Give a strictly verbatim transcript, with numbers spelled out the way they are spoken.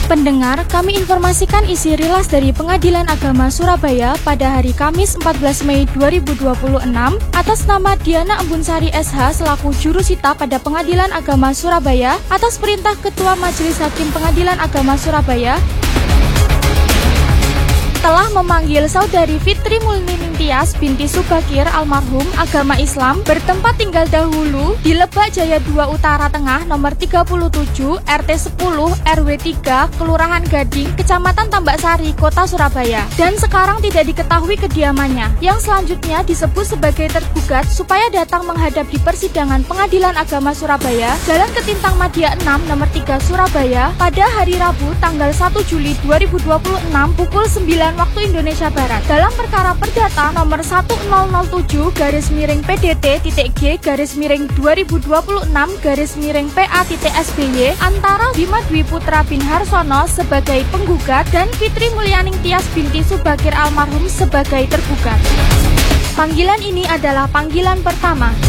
Pendengar, kami informasikan isi rilas dari Pengadilan Agama Surabaya pada hari Kamis empat belas Mei dua ribu dua puluh enam atas nama Diana Embunsari S H selaku Jurusita pada Pengadilan Agama Surabaya atas perintah Ketua Majelis Hakim Pengadilan Agama Surabaya telah memanggil Saudari Fitri Mulnining Tias binti Subakir almarhum agama Islam bertempat tinggal dahulu di Lebak Jaya dua Utara Tengah nomor tiga puluh tujuh R T sepuluh R W tiga Kelurahan Gading Kecamatan Tambak Sari Kota Surabaya dan sekarang tidak diketahui kediamannya yang selanjutnya disebut sebagai tergugat supaya datang menghadap di persidangan Pengadilan Agama Surabaya Jalan Ketintang Madia enam nomor tiga Surabaya pada hari Rabu tanggal satu Juli dua ribu dua puluh enam pukul sembilan waktu Indonesia Barat dalam perkara perdata nomor satu nol nol tujuh garis miring P D T titik G garis miring dua ribu dua puluh enam garis miring P A titik S B Y antara Bima Dwi Putra bin Harsono sebagai penggugat dan Fitri Mulyaning Tias binti Subakir almarhum sebagai tergugat. Panggilan ini adalah panggilan pertama.